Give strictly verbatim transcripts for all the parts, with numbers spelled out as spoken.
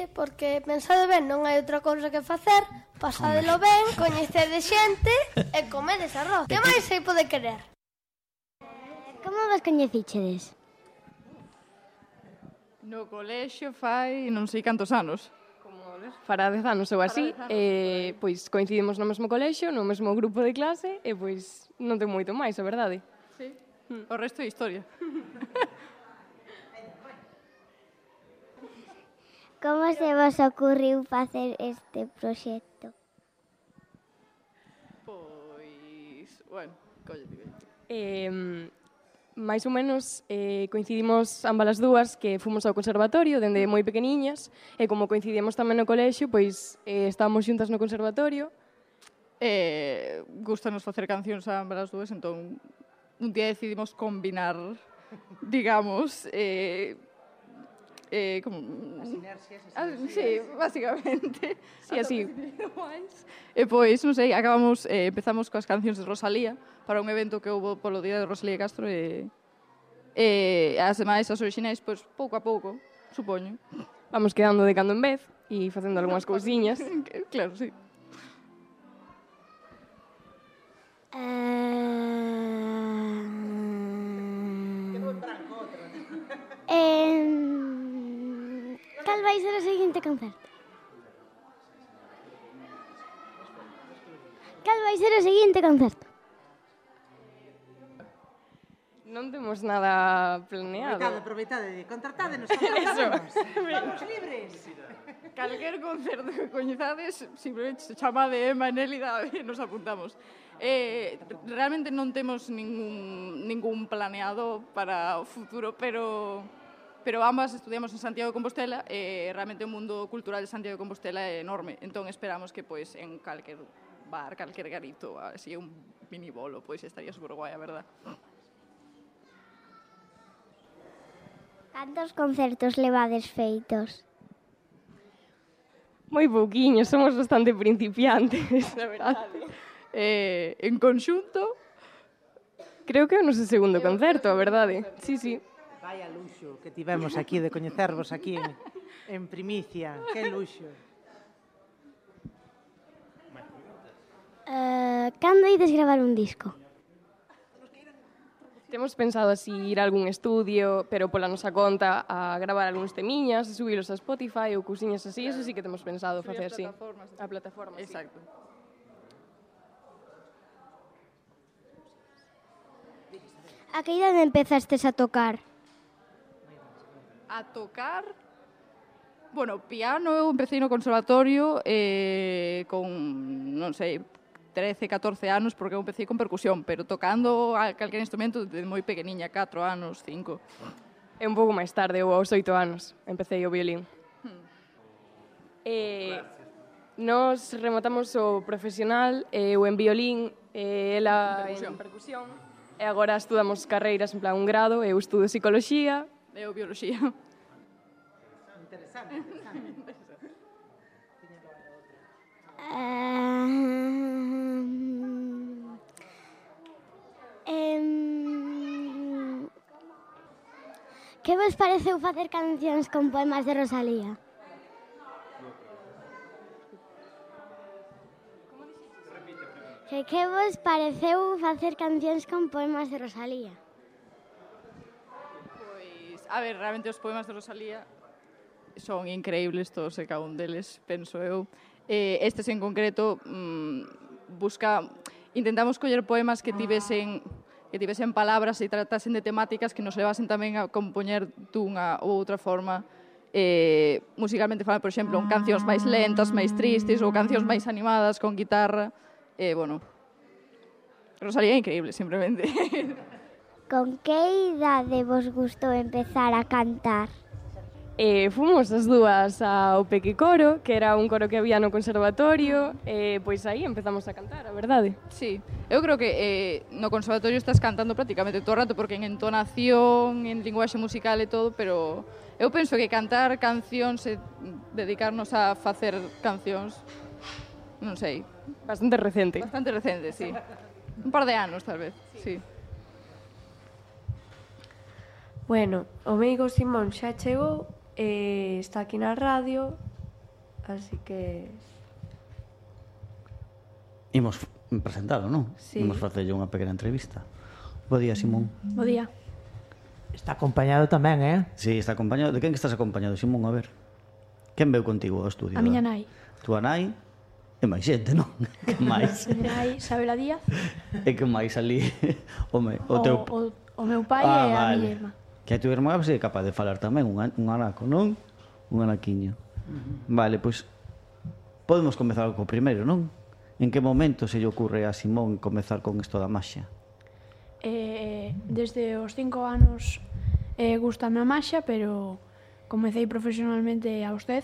porque pensade ben, non hai outra cousa que facer, pasadelo ben, coñecede xente e comedes arroz. Que máis se pode querer? Como vos coñecichedes? No colexio fai non sei cantos anos. Fará dez anos ou así, e pois coincidimos no mesmo colexio, no mesmo grupo de clase, e pois non ten moito máis, a verdade. Sí, o resto é historia. Como se vos ocurriu facer este proxecto? Pois, bueno, collete, collete. Eh, máis ou menos eh, coincidimos ambas as dúas que fomos ao conservatorio dende moi pequeniñas, e como coincidimos tamén no colexio, pois eh, estábamos xuntas no conservatorio. Eh, gustanos facer cancións a ambas as dúas, entón un día decidimos combinar, digamos, eh, eh, como... As inercias, as Ah, inercias. sí, básicamente. Sí, así. E pois, non sei, acabamos, eh, empezamos coas cancións de Rosalía para un evento que houve polo día de Rosalía Castro e, e as demais, as orixinais, pois, pouco a pouco, supoño. Vamos quedando de cando en vez e facendo algunhas cousiñas. Claro, sí. Eh, cal vai ser o seguinte concerto? Cal vai ser o seguinte concerto? Non temos nada planeado. Aproveitade, aproveitade, contratádenos, contratádenos. Vamos libres. Calquer concerto que coñezades, simplemente se chama de Emma e Nélida e nos apuntamos. Eh, realmente non temos ningún, ningún planeado para o futuro, pero, pero ambas estudiamos en Santiago de Compostela e realmente o mundo cultural de Santiago de Compostela é enorme. Entón esperamos que pois, en calquer bar, calquer garito, así un mini bolo, pois estaría super guai, a verdad. Cantos concertos levades feitos? Moi pouquiños, somos bastante principiantes, a verdade. Eh, en conxunto, creo que é o noso segundo concerto, a verdade. Sí, sí. Vaya luxo que tivemos aquí de coñecervos aquí en, en primicia. Que luxo. Uh, cando ides gravar un disco? Temos pensado así ir a algún estudio, pero pola nosa conta, a gravar algúns temiñas, a subilos a Spotify ou cousiñas así, eso sí que temos pensado facer, sí. A plataforma, sí. Exacto. A que idade empezastes a tocar? A tocar... Bueno, piano eu empecé no conservatorio eh, con, non sei, trece, catorce anos, porque eu empecé con percusión, pero tocando a calquer instrumento de moi pequeniña, catro anos, cinco. É un pouco máis tarde, eu aos oito anos, empecé o violín. Hmm. Eh, nos rematamos o profesional, eu en violín, e ela en percusión, e agora estudamos carreiras en plan un grado, eu estudo psicoloxía. Eu bioloxía. Interesante, interesante. Um, um, que vos pareceu facer cancións con poemas de Rosalía? Que que vos pareceu facer cancións con poemas de Rosalía? Pois, a ver, realmente os poemas de Rosalía son increíbles todos e cada un deles, penso eu. Eh, estes en concreto mmm, busca intentamos coller poemas que tivesen que tivesen palabras e tratasen de temáticas que nos levasen tamén a compoñer dunha ou outra forma eh, musicalmente falando, por exemplo, cancións máis lentas, máis tristes ou cancións máis animadas con guitarra. Eh, bueno, Rosalía é increíble, simplemente. Con que idade vos gustou empezar a cantar? Eh, fomos as dúas ao Peque Coro, que era un coro que había no conservatorio, e pois aí empezamos a cantar, a verdade. Sí, eu creo que eh, no conservatorio estás cantando prácticamente todo o rato, porque en entonación, en linguaxe musical e todo, pero eu penso que cantar cancións e dedicarnos a facer cancións, non sei. Bastante recente. Bastante recente, sí. Un par de anos, tal vez, sí. Bueno, o meigo Simón xa chegou, eh, está aquí na radio así que... Imos presentalo, non? Sí. Imos facerlle unha pequena entrevista. Bo día, Simón. Bo día. Está acompañado tamén, eh? Sí, está acompañado. De quen que estás acompañado, Simón? A ver. Quen veu contigo ao estudio? A miña nai. Tua nai e máis xente, non? Que máis? A miña nai, Isabela Díaz. E que máis ali? O, me, o, teu... o, o meu pai ah, e a vale. miña irmá. Que a tua irmá é capaz de falar tamén, un, un anaco, non? Un anaquiño. Uh-huh. Vale, pois podemos comezar co primeiro, non? En que momento se lle ocurre a Simón comezar con isto da maxia? Eh, desde os cinco anos eh, gustame a maxia, pero comecei profesionalmente aos dez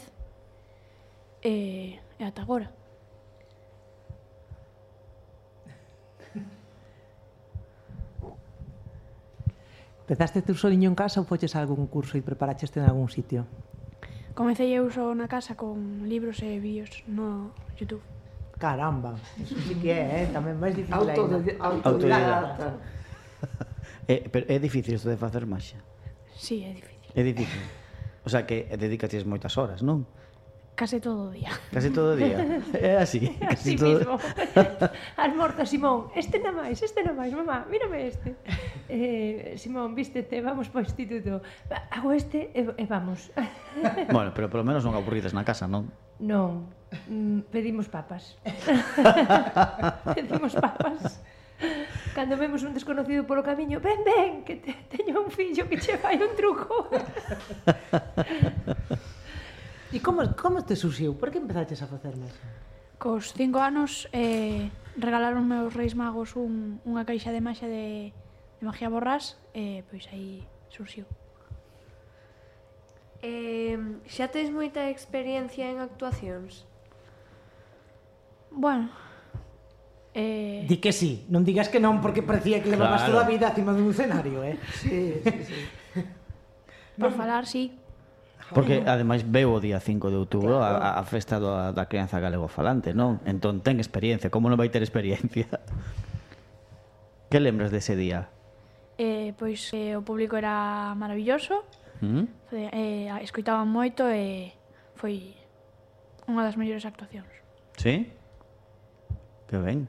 e, e ata agora. Empezaste tú soliño en casa ou foches a algún curso e preparaches en algún sitio? Comecei eu só na casa con libros e vídeos no YouTube. Caramba, eso sí que é, eh? Tamén máis difícil Autodidacta. Autodidacta. É, pero é difícil isto de facer maxia? Sí, é difícil. É difícil. O sea que dedícates moitas horas, non? Case todo o día. Case todo o día. É así. Así todo... mismo. Almorza, Simón, este na máis, este na máis, mamá, mírame este. Eh, Simón, vístete, vamos para o instituto. Hago este e, e vamos. Bueno, pero polo menos non aburrides na casa, non? Non, mm, pedimos papas. Pedimos papas. Cando vemos un desconocido polo camiño, ven, ven, que te, teño un fillo que che fai un truco. E como, como te surxiu? Por que empezaches a facer máis? Cos cinco anos eh, regalaron meus reis magos un, unha caixa de maxia de, de magia borrás e pois aí surxiu. Eh, xa tes moita experiencia en actuacións? Bueno, eh... Di que sí, non digas que non porque parecía que levabas Claro. toda a vida acima dun escenario, eh? Sí, sí, sí. por falar, sí. Porque ademais veu o día cinco de outubro a, a festa da, da crianza galego-falante, non? Entón ten experiencia, como non vai ter experiencia? Que lembras dese día? Eh, pois eh, o público era maravilloso, ¿Mm? eh, escoitaban moito e foi unha das mellores actuacións. Sí? Que ben.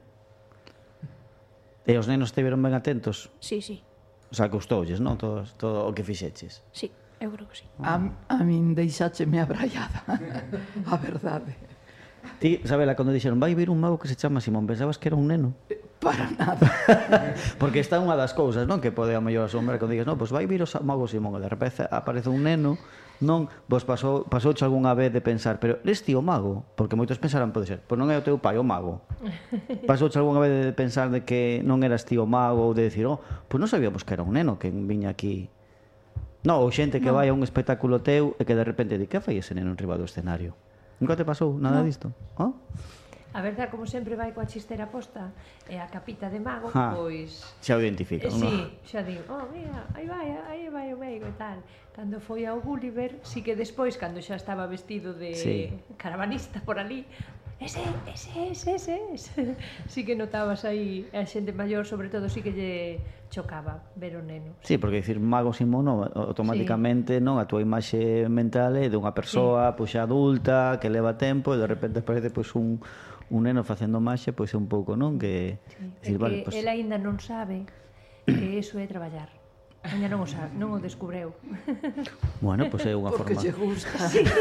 E os nenos estiveron ben atentos? Sí, sí, O sea, gustoulles, non? Todo, todo o que fixeches. sí, eu creo que sí. A, a min deixácheme abraiada, a verdade. Ti, Isabela, cando dixeron vai vir un mago que se chama Simón, pensabas que era un neno? Para nada. Porque está unha das cousas, non? Que pode a mellor asombrar cando digas, non, pois vai vir o mago Simón, e de repente aparece un neno, non? Vos pasou, pasouche algunha vez de pensar, pero eres ti o mago? Porque moitos pensarán, pode ser, pois non é o teu pai o mago. Pasouche algunha vez de pensar de que non eras ti o mago, ou de decir, oh, pois non sabíamos que era un neno que viña aquí. Non, ou xente que vai a un espectáculo teu e que de repente di, que fai ese neno en riba do escenario? Nunca te pasou nada No. disto? Oh? A verdad, como sempre vai coa chistera posta e a capita de mago, Ah, pois... xa o identifican, Eh, non? sí, xa digo, oh, mira, aí vai, aí vai o meigo e tal. Cando foi ao Gulliver, sí que despois, cando xa estaba vestido de Sí. caravanista por ali, ese, ese, ese, ese, ese. Sí que notabas aí a xente maior, sobre todo, sí que lle chocaba ver o neno. Sí, porque dicir mago Simón non, automáticamente non a tua imaxe mental é dunha persoa pois xa adulta que leva tempo e de repente aparece pois un un neno facendo maxia, pois é un pouco, non, que Sí. dicir, É vale, que pois el aínda non sabe que iso é traballar. Ainda non o sabe, non o descubreu. bueno, pois é unha Porque forma. lle gusta.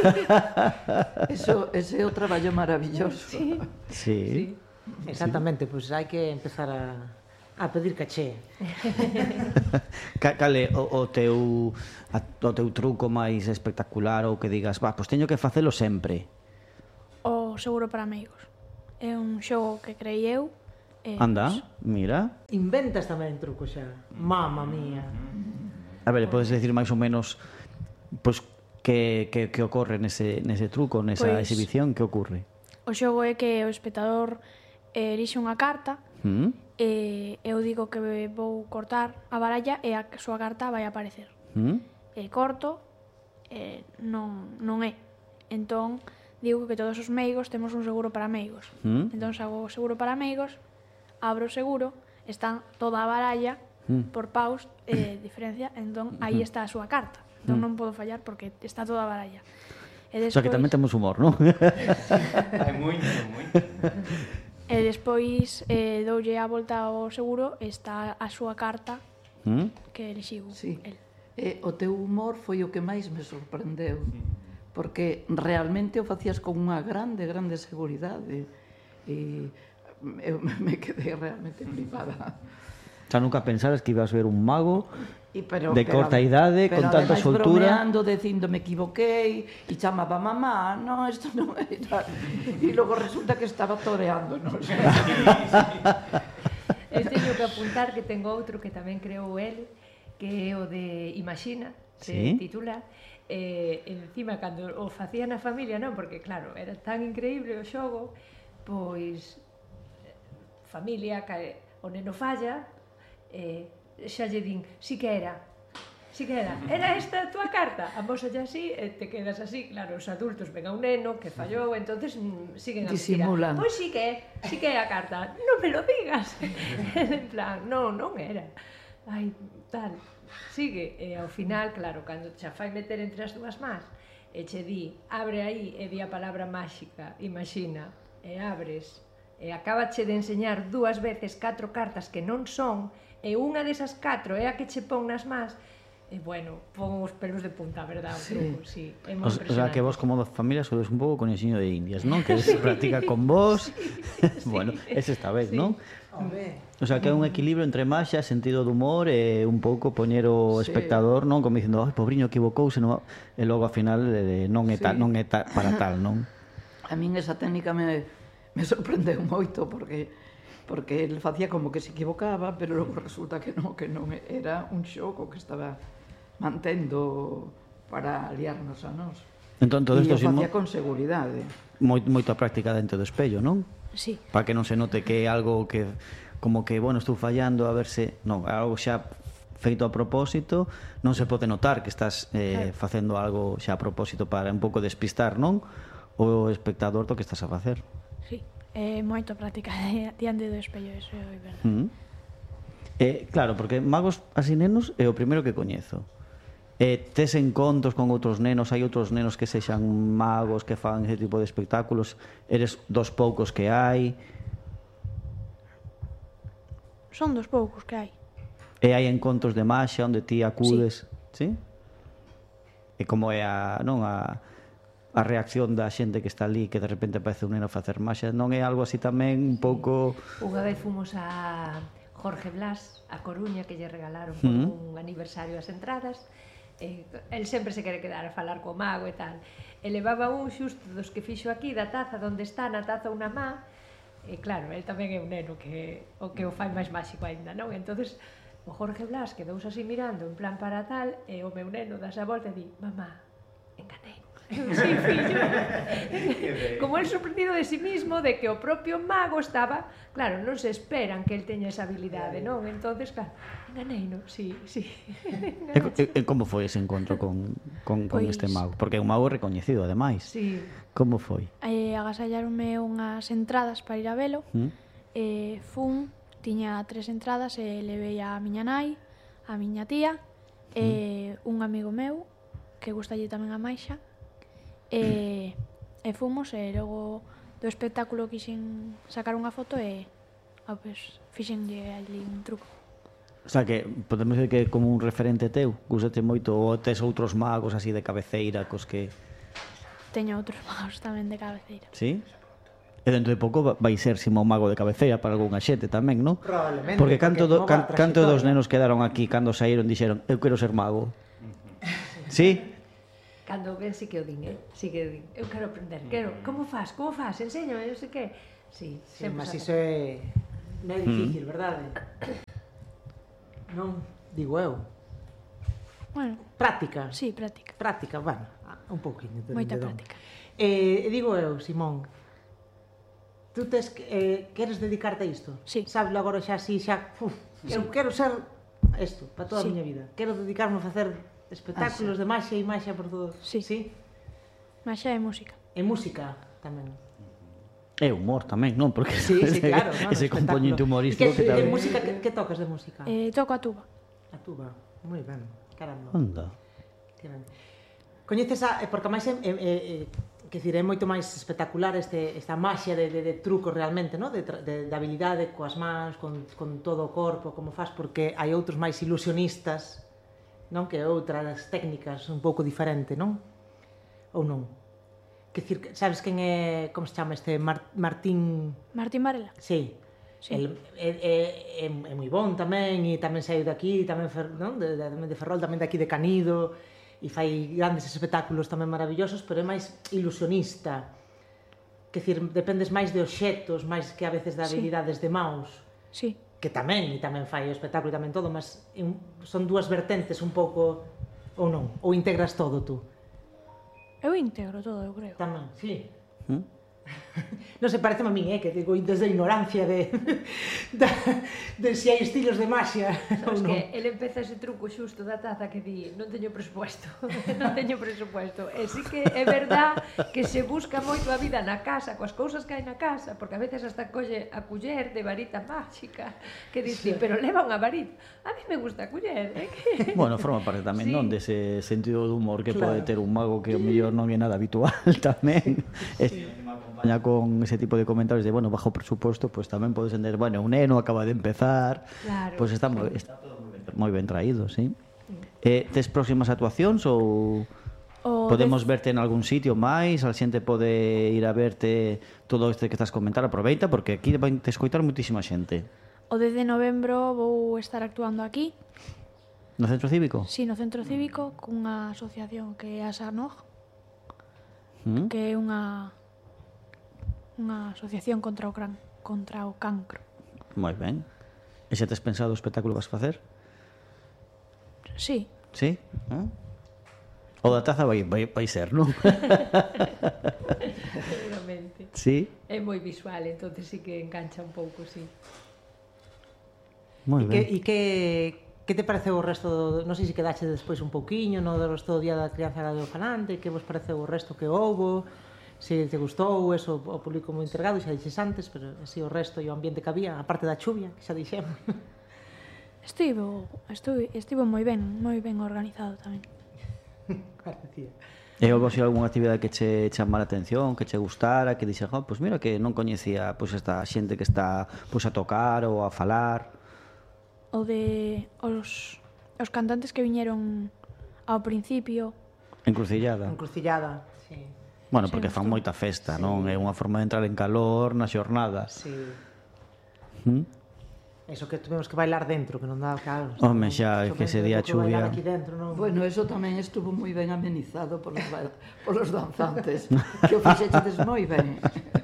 Eso, ese é o traballo maravilloso. Sí. Sí. Exactamente, pois hai que empezar a, a pedir caché. Ca- Cal é o, o teu a, o teu truco máis espectacular ou que digas, va, pois teño que facelo sempre. O seguro para amigos. É un xogo que creí eu. E, Anda, pois, mira. Inventas tamén truco xa. Mamma mía. A ver, podes decir máis ou menos pois que, que, que ocorre nese, nese truco, nesa Pois- exhibición, que ocorre? O xogo é que o espectador eh, elixe unha carta ¿Mm? e eu digo que vou cortar a baralla e a súa carta vai aparecer. ¿Mm? E corto e non, non é. Entón, digo que todos os meigos temos un seguro para meigos. ¿Mm? Entón, se hago o seguro para meigos, abro o seguro, están toda a baralla Mm. por paus e diferencia, entón aí está a súa carta. Entón non podo fallar porque está toda a baralla. E O sea que tamén temos humor, non? Hai moito, moito. E despois eh, doulle a volta ao seguro, está a súa carta ¿Mm? que elixiu Sí. el. E o teu humor foi o que máis me sorprendeu, porque realmente o facías con unha grande, grande seguridade. E eu me quedei realmente flipada. O sea, nunca pensaras que ibas a ver un mago E pero, de pero, corta idade, pero con tanta ademais soltura. bromeando, dicindo me equivoquei, e chamaba mamá, no, isto non era. E logo resulta que estaba toreándonos. Eu teño que apuntar que tengo outro que tamén creou el, que é o de Imaxina, se Sí. titula, e encima cando o facía na familia, non, porque claro, era tan increíble o xogo, pois familia, que o neno falla, e xa lle din, si que era, si que era, era esta a túa carta? A mosa lle así, e te quedas así, claro, os adultos ven a un neno que fallou, entonces mm, siguen a Disimulan. mentira. Pois si que é, si que é a carta, non me lo digas. En plan, non, non era. Ai, tal, sigue, e ao final, claro, cando xa fai meter entre as dúas más, e che di, abre aí, e di a palabra máxica, imagina, e abres, e acabache de enseñar dúas veces catro cartas que non son, e unha desas catro é a que che pon nas más, e bueno, pon os pelos de punta, a verdade, o Sí. truco, sí, é moi O sea, que impresionante. vos como familia sodes un pouco coñeciño de indias, non? Que se practica con vos. Bueno, ese está ben, Sí. non? Home, O sea, que é un equilibrio entre maxia, sentido de humor e un pouco poñer o Sí. espectador, non? Como dicindo, ai, pobriño, equivocouse, non? E logo, ao final, eh, non é tal, Sí. non é tal, para tal, non? A min esa técnica me, me sorprendeu moito, porque porque el facía como que se equivocaba, pero logo resulta que non, que non era un xogo que estaba mantendo para liarnos a nós. Entón, todo E isto o sin facía con seguridade. moi, moita práctica dentro do espello, non? Sí. Para que non se note que é algo que como que, bueno, estou fallando a ver se... Non, é algo xa feito a propósito, non se pode notar que estás eh, facendo algo xa a propósito para un pouco despistar, non? O espectador do que estás a facer. Sí. É moita práctica de- diante do espello, eso é verdade. Mm. Eh, claro, porque magos así nenos é o primeiro que coñezo. Eh, tes encontros con outros nenos, hai outros nenos que sexan magos, que fan ese tipo de espectáculos, eres dos poucos que hai, Son dos poucos que hai. e hai encontros de maxia onde ti acudes, sí? E como é a, non, a, a reacción da xente que está ali, que de repente aparece un neno a facer maxia, non é algo así tamén un pouco... Unha vez fomos a Jorge Blas, a Coruña, que lle regalaron por Mm. un aniversario as entradas, e el sempre se quere quedar a falar co mago e tal. E levaba un xusto dos que fixo aquí, da taza, onde está na taza unha má, e claro, el tamén é un neno que o que o fai máis máxico aínda, non? Entonces o Jorge Blas quedouse así mirando en plan para tal, e o meu neno dase a volta e di, mamá, enganei. Sí, fillo. Como el sorprendido de sí mismo de que o propio mago estaba, claro, non se esperan que el teña esa habilidade, non? Entonces, claro, enganei, non? Sí, sí. E, e, e como foi ese encontro con, con, con Pois- este mago? Porque é un mago recoñecido, ademais. Sí. Como foi? Eh, agasallaronme unhas entradas para ir a velo. Mm? Eh, fun, tiña tres entradas e levei a miña nai, a miña tía, e un amigo meu que gustalle tamén a Maixa. E, e fomos e logo do espectáculo quixen sacar unha foto e ah, pues, fixenlle ali un truco. O sea, que podemos dizer que é como un referente teu, gustate moito, ou tes outros magos así de cabeceira, cos que... Teño outros magos tamén de cabeceira. Sí? E dentro de pouco va- vai ser Simón mago de cabeceira para algunha xente tamén, non? Probablemente, Porque canto, do, porque can, nova canto dos trayectoria. nenos quedaron aquí cando saíron dixeron eu quero ser mago. Sí? Cando ven si que o din, eh? Si que o din. Eu quero aprender, quero. Como faz? Como faz? Enséñame, non sei que. Sí, Sí, sempre mas sabe. iso é... Non é difícil, verdade? Non, digo eu. Bueno, Práctica. sí, práctica. Práctica, bueno, un pouquinho. Moita depende de onde. práctica. Eh, digo eu, Simón, tú tes que, eh, queres dedicarte a isto? Sí. Sabes agora xa así, xa, uf, eu quero ser isto, para toda a Sí. miña vida. Quero dedicarme a facer espectáculos de maxia e maxia por todo. Sí. Sí? Maxa e música. E música tamén. É humor tamén, non? Porque Sí, sí, claro. No, ese no, componente espectáculo. humorístico E que que, de tamén... música, que, que tocas de música? Eh, toco a tuba. A tuba. Moi ben. Caramba. Anda. Que ben. Coñeces a... Porque máis é... é, é que decir, é moito máis espectacular este, esta maxia de, de, de truco realmente, no? de, de, de habilidade coas mans, con, con todo o corpo, como faz, porque hai outros máis ilusionistas, non? Que outras técnicas un pouco diferente, non? Ou non? Que decir, sabes quen é, como se chama este, Mar, Martín... Martín Varela? Sí. Sí. El, é, é, é, é moi bon tamén, e tamén saiu de aquí, tamén non? De, de, de Ferrol, tamén de aquí de Canido, e fai grandes espectáculos tamén maravillosos, pero é máis ilusionista. Que decir, dependes máis de obxectos, máis que a veces de habilidades sí. de maus. Sí. Que tamén, e tamén fai o espectáculo e tamén todo, mas son dúas vertentes un pouco, ou non? Ou integras todo tú? Eu integro todo, eu creo. Tamén, sí. ¿Mm? Non se parece a mí, eh, que digo desde a ignorancia de, de, de si hai estilos de maxia ou non. Que ele empeza ese truco xusto da taza que di non teño presupuesto, non teño presupuesto. E sí que é verdad que se busca moito a vida na casa, coas cousas que hai na casa, porque a veces hasta colle a culler de varita máxica, que dice, sí. pero leva unha varita. A mí me gusta a culler, eh? Que... Bueno, forma parte tamén, sí. non, dese sentido de humor que claro. pode ter un mago que o mellor non é nada habitual tamén. Sí. Sí. Acompaña con ese tipo de comentarios de, bueno, bajo presupuesto, pues tamén podes entender, bueno, un neno acaba de empezar, claro, pues está, moi, está todo moi ben, moi ben traído, sí. Eh, tes próximas actuacións ou o podemos de... verte en algún sitio máis? A xente pode ir a verte todo este que estás comentar, aproveita, porque aquí vai te escoitar muitísima xente. O dez de novembro vou estar actuando aquí. No Centro Cívico? Sí, no Centro Cívico, cunha asociación que é a SANOG, ¿Mm? que é unha unha asociación contra o, cran, contra o cancro. Moi ben. E xa tes pensado o espectáculo vas facer? Sí. Sí? ¿Eh? O da taza vai, vai, vai ser, non? Seguramente. Sí? É moi visual, entonces sí que engancha un pouco, sí. Moi ben. E que, que te pareceu o resto do... Non sei se quedache despois un pouquiño, no do resto do Día da Crianza e do Orfanante, que vos pareceu o resto que houbo... Se te gustou eso, o público moi entregado, xa dixes antes, pero así o resto e o ambiente que había, a parte da chuvia, que xa dixemos. Estivo, estuve, estivo moi ben, moi ben organizado tamén. Parecía. E houve así algunha actividade que che chamara a atención, que che gustara, que dixes, oh, pois mira que non coñecía pois esta xente que está pois a tocar ou a falar. O de os, os cantantes que viñeron ao principio. Encrucillada. Encrucillada, sí. Bueno, porque fan moita festa, non? É unha forma de entrar en calor na xornada. Sí. ¿Mm? Eso que tuvimos que bailar dentro, que non dá, claro. Home, xa, que ese día chuvia... Dentro, non? Bueno, eso tamén estuvo moi ben amenizado por los, por los danzantes, que o fixechedes moi ben.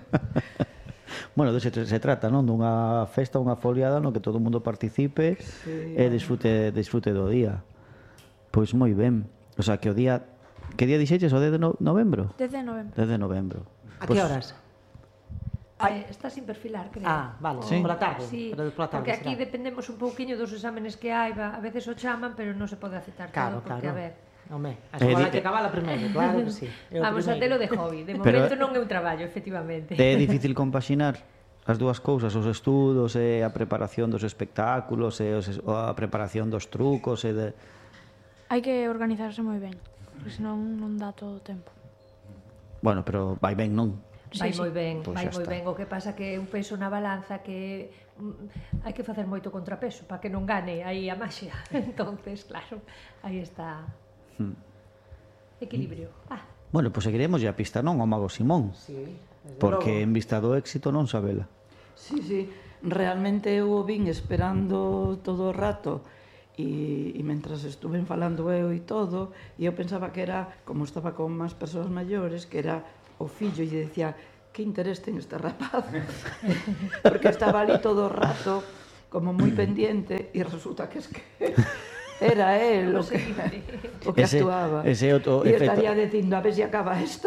Bueno, de se, se trata, non? Dunha festa, unha foliada no que todo o mundo participe sí, e disfrute, disfrute do día. Pois moi ben. O sea, que o día... Que día dixeches? O dez de novembro? dez de novembro. dez de novembro. A pues... que horas? Ay, está sin perfilar, creo. Ah, vale, sí. Pola tarde. Sí, pero pola tarde porque aquí será. dependemos un pouquiño dos exámenes que hai, a veces o chaman, pero non se pode aceptar claro, todo, porque claro. a ver... Home, a escola eh, que acabala primeiro, claro que sí. Vamos a telo de hobby, de pero, momento non é un traballo, efectivamente. É difícil compaxinar as dúas cousas, os estudos e a preparación dos espectáculos e os, a preparación dos trucos e de... Hai que organizarse moi ben, porque senón non dá todo o tempo. Bueno, pero vai ben, non? Vai sí, moi ben, pues vai moi está. ben. O que pasa que un peso na balanza que mm, hai que facer moito contrapeso para que non gane aí a maxia. Entonces, claro, aí está Hmm. equilibrio. Ah. Bueno, pois pues seguiremos a pista, non, ao Mago Simón. Sí, porque logo. En vista do éxito non sabela. Sí, sí, realmente eu o vin esperando todo o rato e, e mentras estuven falando eu e todo, e eu pensaba que era, como estaba con máis persoas maiores, que era o fillo, e decía, que interés ten este rapaz? Porque estaba ali todo o rato como moi pendiente e resulta que es que era él o que, o que ese, actuaba. Ese outro e efecto... estaría dicindo, a ver se acaba esta.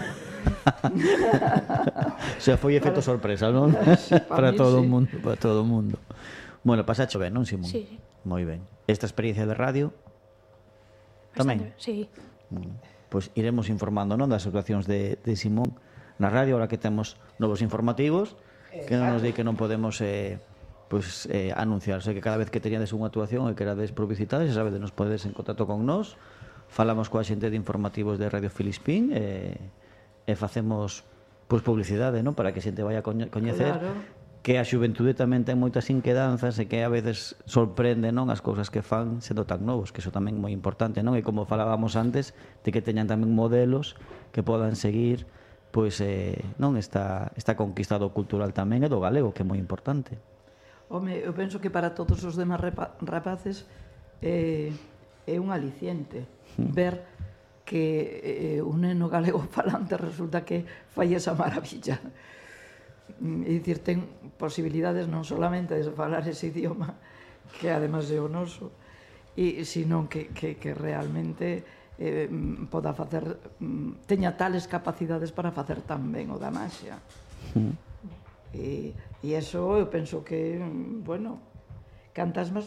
O sea, foi efecto para... sorpresa, non? Sí, para, para todo o sí. mundo, para todo o mundo. Bueno, pasacho ben, non, Simón? Sí, sí. Moi ben. Esta experiencia de radio tamén? Bastante, sí. Bueno, pois pues iremos informando, non, das actuacións de, de Simón na radio, ahora que temos novos informativos, que non nos di que non podemos eh, pues, eh, anunciar. O sea, que cada vez que teníades unha actuación e que erades publicitades, xa sabedes, nos podedes en contacto con nós falamos coa xente de informativos de Radio Filispín e, e facemos pois, publicidade, non? Para que a xente vaya a coñecer Claro. que a xuventude tamén ten moitas inquedanzas e que a veces sorprende, non, as cousas que fan sendo tan novos, que iso tamén é moi importante, non? E como falábamos antes, de que teñan tamén modelos que podan seguir pois eh, non esta, esta conquista do cultural tamén e do galego, que é moi importante. Home, eu penso que para todos os demás rapaces eh, é un aliciente ver que eh, un neno galego falante resulta que fai esa maravilla. É dicir, ten posibilidades non solamente de falar ese idioma, que además é o noso, e sino que, que, que realmente eh, poda facer, teña tales capacidades para facer tan ben o da maxia. Mm. E, e eso eu penso que, bueno, cantas máis